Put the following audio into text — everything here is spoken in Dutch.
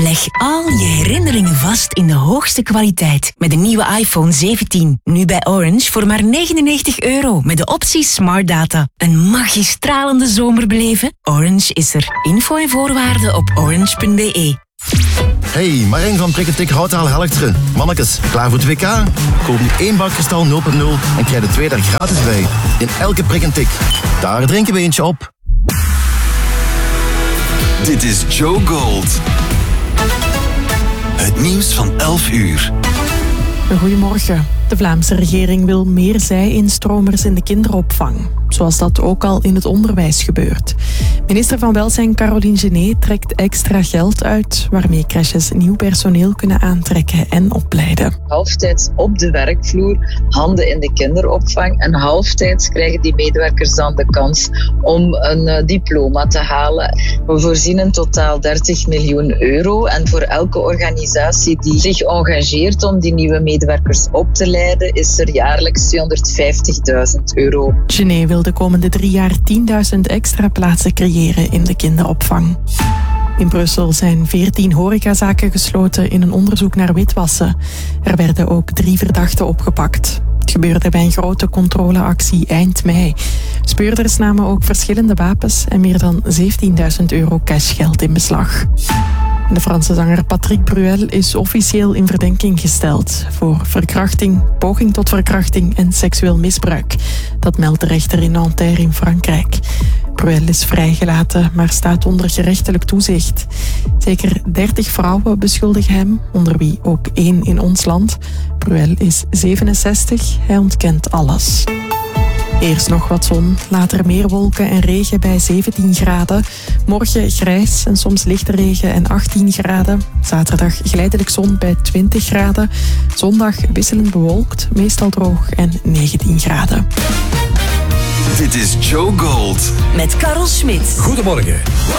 Leg al je herinneringen vast in de hoogste kwaliteit met de nieuwe iPhone 17. Nu bij Orange voor maar €99 met de optie Smart Data. Een magistralende zomer beleven? Orange is er. Info en voorwaarden op orange.be. Hey, Marijn van Prikketik Houtaal Helchteren. Mannekes, klaar voor het WK? Koop nu 1 bak Kristal 0.0 en krijg de 2 daar gratis bij. In elke prik en tik. Daar drinken we eentje op. Dit is Joe Gold. Het nieuws van 11 uur. Goedemorgen. De Vlaamse regering wil meer zij-instromers in de kinderopvang, zoals dat ook al in het onderwijs gebeurt. Minister van Welzijn Caroline Genet trekt extra geld uit, waarmee crèches nieuw personeel kunnen aantrekken en opleiden. Halftijds op de werkvloer, handen in de kinderopvang, en halftijds krijgen die medewerkers dan de kans om een diploma te halen. We voorzien in totaal €30 miljoen en voor elke organisatie die zich engageert om die nieuwe medewerkers op te leiden, is er jaarlijks €250.000. Genet wil de komende 3 jaar 10.000 extra plaatsen creëren in de kinderopvang. In Brussel zijn 14 horecazaken gesloten in een onderzoek naar witwassen. Er werden ook 3 verdachten opgepakt. Het gebeurde bij een grote controleactie eind mei. Speurders namen ook verschillende wapens en meer dan €17.000 cashgeld in beslag. De Franse zanger Patrick Bruel is officieel in verdenking gesteld voor verkrachting, poging tot verkrachting en seksueel misbruik. Dat meldt de rechter in Nanterre in Frankrijk. Bruel is vrijgelaten, maar staat onder gerechtelijk toezicht. Zeker 30 vrouwen beschuldigen hem, onder wie ook 1 in ons land. Bruel is 67, hij ontkent alles. Eerst nog wat zon, later meer wolken en regen bij 17 graden. Morgen grijs en soms lichte regen en 18 graden. Zaterdag geleidelijk zon bij 20 graden. Zondag wisselend bewolkt, meestal droog en 19 graden. Dit is Joe Gold. Met Karel Smit. Goedemorgen.